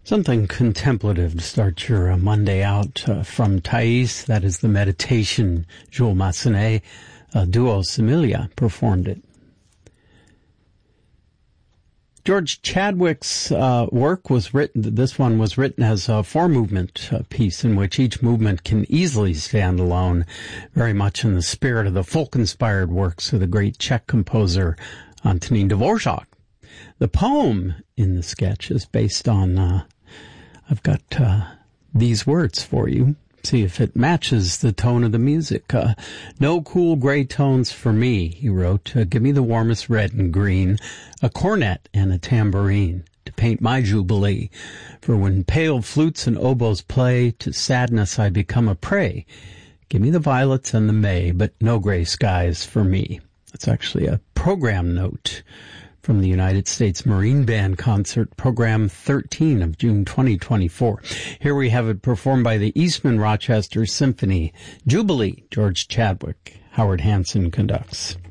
Something contemplative to start your Monday out from Thais. That is the meditation. Jules Massenet, duo Similia, performed it. George Chadwick's work was written, this one was written as a four-movement piece in which each movement can easily stand alone, very much in the spirit of the folk-inspired works of the great Czech composer Antonín Dvořák. The poem in the sketch is based on, I've got these words for you. See if it matches the tone of the music. No cool gray tones for me, he wrote. Give me the warmest red and green, a cornet and a tambourine to paint my jubilee. For when pale flutes and oboes play, to sadness I become a prey. Give me the violets and the May, but no gray skies for me. That's actually a program note from the United States Marine Band concert, program 13 of June 2024. Here we have it performed by the Eastman Rochester Symphony. Jubilee, George Chadwick. Howard Hanson conducts.